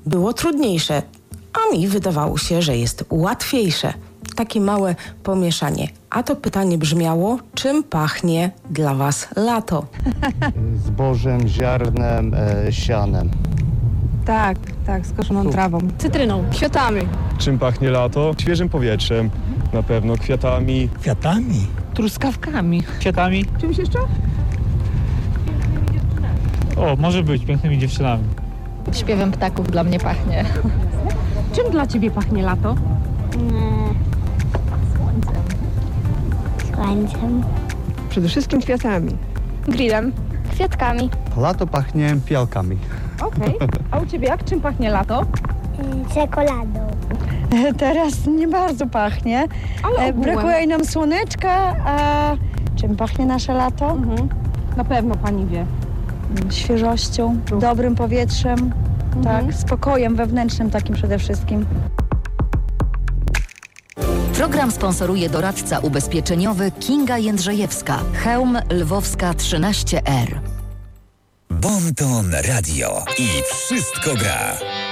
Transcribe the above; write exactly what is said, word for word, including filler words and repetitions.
było trudniejsze, a mi wydawało się, że jest łatwiejsze. Takie małe pomieszanie. A to pytanie brzmiało, czym pachnie dla was lato? Zbożem, ziarnem, e, sianem. Tak, tak, skoszoną trawą. Cytryną. Kwiatami. Czym pachnie lato? Świeżym powietrzem, na pewno kwiatami. Kwiatami. Truskawkami. Kwiatami. Czymś jeszcze? O, może być, pięknymi dziewczynami. Śpiewem ptaków dla mnie pachnie. Czym dla ciebie pachnie lato? Słońcem. Przede wszystkim kwiatami. Grillem. Kwiatkami. Lato pachnie fialkami. Okej. A u ciebie jak? Czym pachnie lato? Czekoladą. Teraz nie bardzo pachnie. Ale E, ogółem. Brakuje nam słoneczka, a czym pachnie nasze lato? Mhm. Na pewno pani wie. Świeżością, dobrym powietrzem, tak, spokojem wewnętrznym takim przede wszystkim. Program sponsoruje doradca ubezpieczeniowy Kinga Jędrzejewska, Chełm Lwowska trzynaście R. Bon Ton Radio i wszystko gra.